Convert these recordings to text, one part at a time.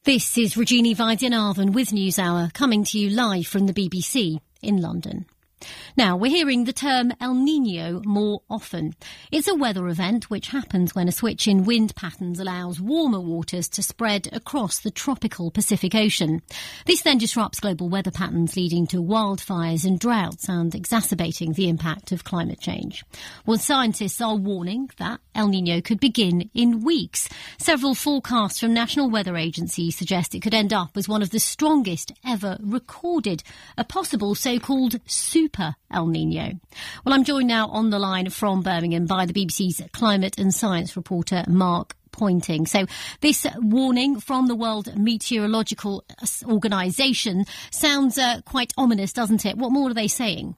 This is Regina Vaidyanathan with NewsHour, coming to you live from the BBC in London. Now, we're hearing the term El Niño more often. It's a weather event which happens when a switch in wind patterns allows warmer waters to spread across the tropical Pacific Ocean. This then disrupts global weather patterns, leading to wildfires and droughts and exacerbating the impact of climate change. Well, scientists are warning that El Niño could begin in weeks. Several forecasts from national weather agencies suggest it could end up as one of the strongest ever recorded, a possible so-called super El Niño. Well, I'm joined now on the line from Birmingham by the BBC's climate and science reporter, Mark Pointing. So this warning from the World Meteorological Organization sounds quite ominous, doesn't it? What more are they saying?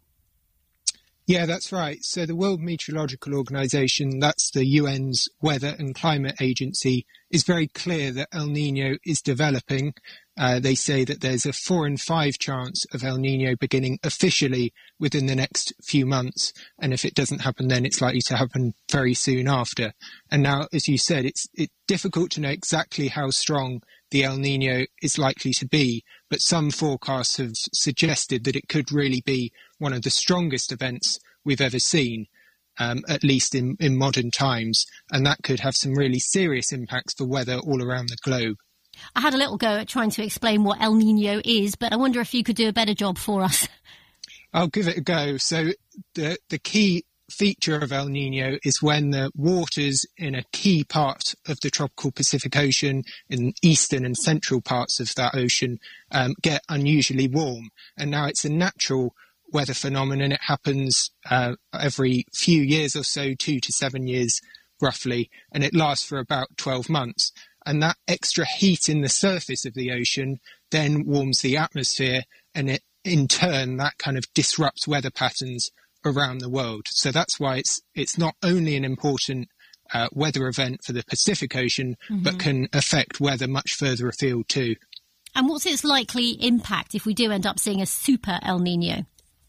Yeah, that's right. So the World Meteorological Organization, that's the UN's weather and climate agency, is very clear that El Niño is developing. They say that there's a 4 in 5 chance of El Niño beginning officially within the next few months. And if it doesn't happen, then it's likely to happen very soon after. And now, as you said, it's difficult to know exactly how strong the El Niño is likely to be. But some forecasts have suggested that it could really be one of the strongest events we've ever seen, at least in modern times. And that could have some really serious impacts for weather all around the globe. I had a little go at trying to explain what El Niño is, but I wonder if you could do a better job for us. I'll give it a go. So the key feature of El Niño is when the waters in a key part of the tropical Pacific Ocean, in eastern and central parts of that ocean, get unusually warm. And now it's a natural weather phenomenon. It happens every few years or so, 2 to 7 years roughly, and it lasts for about 12 months. And that extra heat in the surface of the ocean then warms the atmosphere, and it, in turn, that kind of disrupts weather patterns around the world. So that's why it's not only an important weather event for the Pacific Ocean, but can affect weather much further afield too. And what's its likely impact if we do end up seeing a super El Niño?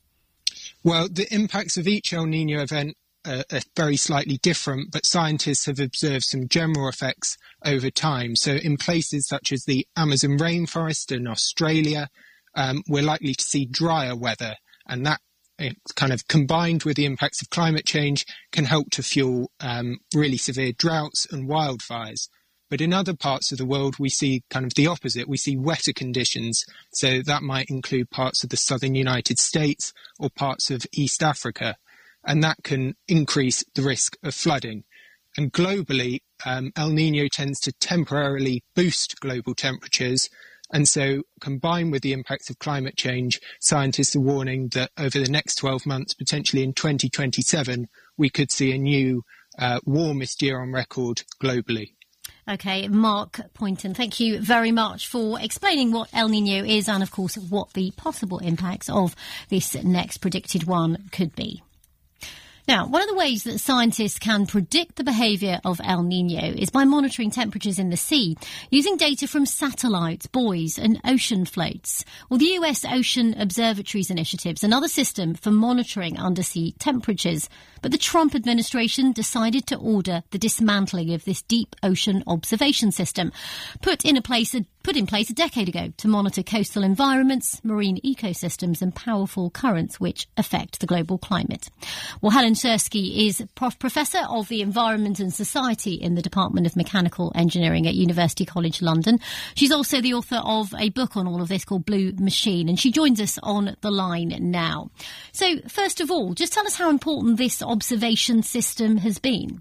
Well, the impacts of each El Niño event are very slightly different, but scientists have observed some general effects over time. So in places such as the Amazon rainforest in Australia, we're likely to see drier weather, and that kind of combined with the impacts of climate change can help to fuel really severe droughts and wildfires. But in other parts of the world, we see kind of the opposite. We see wetter conditions. So that might include parts of the southern United States or parts of East Africa. And that can increase the risk of flooding. And globally, El Niño tends to temporarily boost global temperatures. And so, combined with the impacts of climate change, scientists are warning that over the next 12 months, potentially in 2027, we could see a new warmest year on record globally. OK, Mark Pointon, thank you very much for explaining what El Niño is and, of course, what the possible impacts of this next predicted one could be. Now, one of the ways that scientists can predict the behaviour of El Niño is by monitoring temperatures in the sea, using data from satellites, buoys and ocean floats. Well, the US Ocean Observatories Initiative is another system for monitoring undersea temperatures. But the Trump administration decided to order the dismantling of this deep ocean observation system, put in place a decade ago to monitor coastal environments, marine ecosystems and powerful currents which affect the global climate. Well, Helen Szursky is Professor of the Environment and Society in the Department of Mechanical Engineering at University College London. She's also the author of a book on all of this called Blue Machine, and she joins us on the line now. So, first of all, just tell us how important this observation system has been.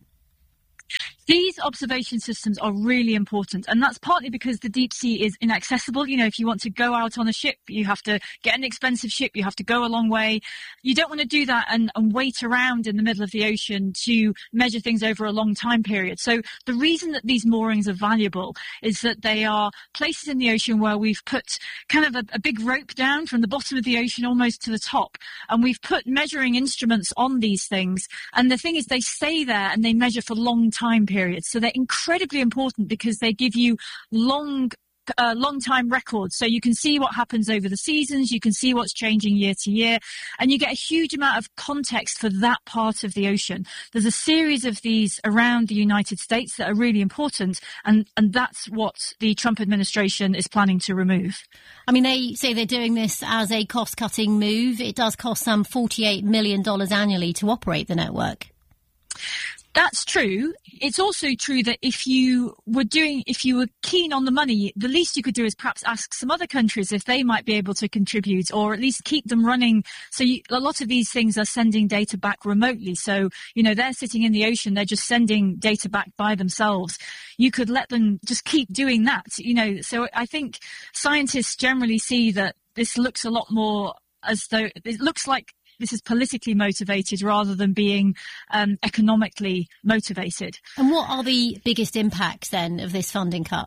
These observation systems are really important, and that's partly because the deep sea is inaccessible. You know, if you want to go out on a ship, you have to get an expensive ship, you have to go a long way. You don't want to do that and wait around in the middle of the ocean to measure things over a long time period. So the reason that these moorings are valuable is that they are places in the ocean where we've put kind of a big rope down from the bottom of the ocean almost to the top, and we've put measuring instruments on these things. And the thing is, they stay there and they measure for long time periods. So they're incredibly important because they give you long long-time records. So you can see what happens over the seasons, you can see what's changing year to year, and you get a huge amount of context for that part of the ocean. There's a series of these around the United States that are really important, and that's what the Trump administration is planning to remove. I mean, they say they're doing this as a cost-cutting move. It does cost some $48 million annually to operate the network. That's true. It's also true that if you were keen on the money, the least you could do is perhaps ask some other countries if they might be able to contribute, or at least keep them running. So a lot of these things are sending data back remotely. So, they're sitting in the ocean, they're just sending data back by themselves. You could let them just keep doing that, So I think scientists generally see that this looks a lot more as though it looks like this is politically motivated rather than being economically motivated. And what are the biggest impacts then of this funding cut?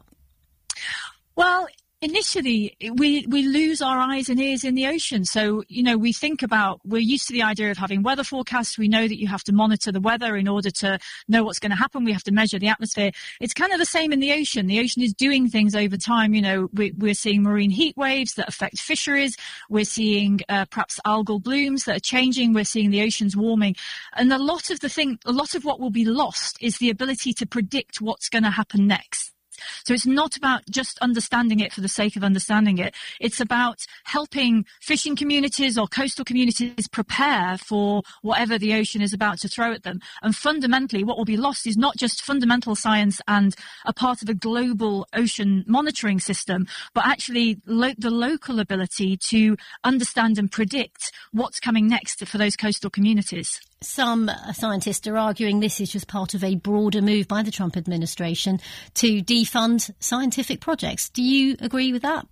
Well, initially, we lose our eyes and ears in the ocean. So, we're used to the idea of having weather forecasts. We know that you have to monitor the weather in order to know what's going to happen. We have to measure the atmosphere. It's kind of the same in the ocean. The ocean is doing things over time. We're seeing marine heat waves that affect fisheries. We're seeing perhaps algal blooms that are changing. We're seeing the oceans warming. And a lot of what will be lost is the ability to predict what's going to happen next. So it's not about just understanding it for the sake of understanding it. It's about helping fishing communities or coastal communities prepare for whatever the ocean is about to throw at them. And fundamentally, what will be lost is not just fundamental science and a part of a global ocean monitoring system, but actually the local ability to understand and predict what's coming next for those coastal communities. Some scientists are arguing this is just part of a broader move by the Trump administration to defund scientific projects. Do you agree with that?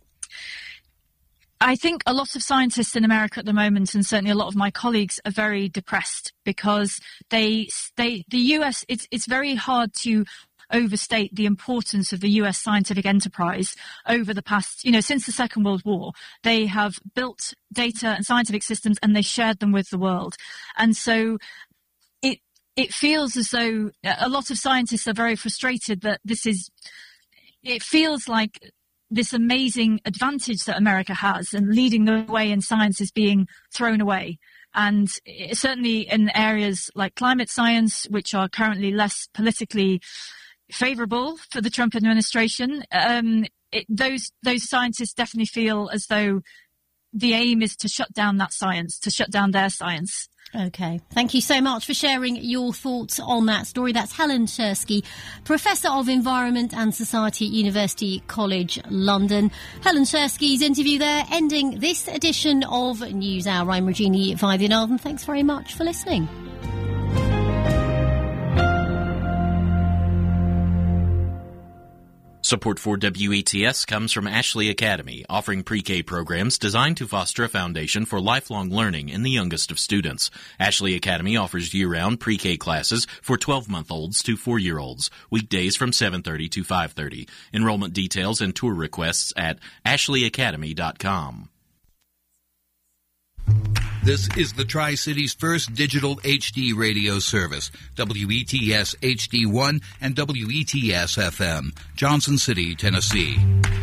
I think a lot of scientists in America at the moment, and certainly a lot of my colleagues, are very depressed because the US, it's very hard to overstate the importance of the US scientific enterprise over the past, since the Second World War. They have built data and scientific systems and they shared them with the world. And so it feels as though a lot of scientists are very frustrated that it feels like this amazing advantage that America has and leading the way in science is being thrown away. And certainly in areas like climate science, which are currently less politically favourable for the Trump administration, those scientists definitely feel as though the aim is to shut down that science, to shut down their science. OK. Thank you so much for sharing your thoughts on that story. That's Helen Czerski, Professor of Environment and Society at University College London. Helen Czerski's interview there, ending this edition of News Hour. I'm Regina Vaidyanathan. Thanks very much for listening. Support for WETS comes from Ashley Academy, offering pre-K programs designed to foster a foundation for lifelong learning in the youngest of students. Ashley Academy offers year-round pre-K classes for 12-month-olds to 4-year-olds, weekdays from 7:30 to 5:30. Enrollment details and tour requests at ashleyacademy.com. This is the Tri-Cities' first digital HD radio service, WETS HD1 and WETS FM, Johnson City, Tennessee.